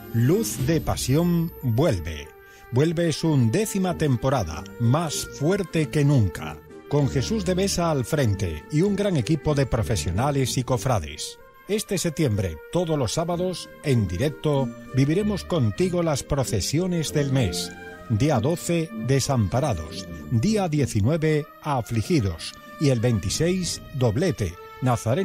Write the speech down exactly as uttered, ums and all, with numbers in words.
Luz de Pasión vuelve. Vuelve su undécima temporada, más fuerte que nunca, con Jesús de Besa al frente y un gran equipo de profesionales y cofrades. Este septiembre, todos los sábados, en directo, viviremos contigo las procesiones del mes. Día doce, Desamparados. Día diecinueve, Afligidos. Y el veintiséis, Doblete, Nazareno